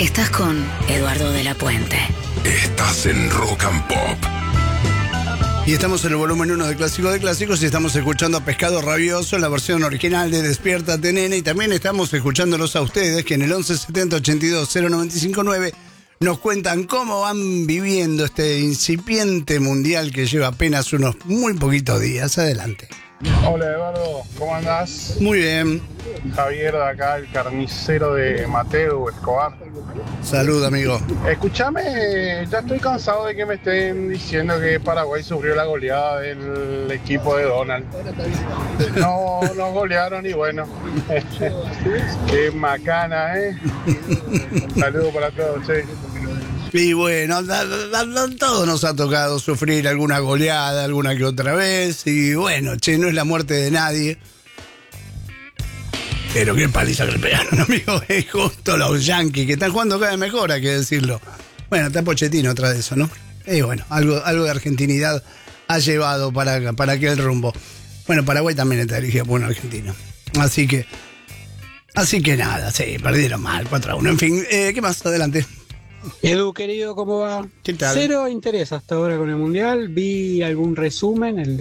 Estás con Eduardo de la Puente. Estás en Rock and Pop. Y estamos en el volumen 1 de Clásicos y estamos escuchando a Pescado Rabioso, la versión original de Despiértate Nene, y también estamos escuchándolos a ustedes que en el 1170 82 0959 nos cuentan cómo van viviendo este incipiente mundial que lleva apenas unos muy poquitos días. Adelante. Hola Eduardo, ¿cómo andás? Muy bien. Javier de acá, el carnicero de Mateo Escobar. Salud, amigo. Escúchame, ya estoy cansado de que me estén diciendo que Paraguay sufrió la goleada del equipo de Donald. No, nos golearon y bueno, qué macana, ¿eh? Saludos para todos, che. Y bueno, todo nos ha tocado sufrir alguna goleada, alguna que otra vez. Y bueno, che, no es la muerte de nadie. Pero qué paliza que le pegaron, amigo. Es justo los Yankees, que están jugando cada vez mejor, hay que decirlo. Bueno, está Pochettino atrás de eso, ¿no? Y bueno, algo de argentinidad ha llevado para aquel rumbo. Bueno, Paraguay también está dirigido por un argentino. Así que nada, sí, perdieron mal, 4-1. En fin, ¿qué más? Adelante. Edu, querido, ¿cómo va? ¿Qué tal? Cero interés hasta ahora con el Mundial. Vi algún resumen, el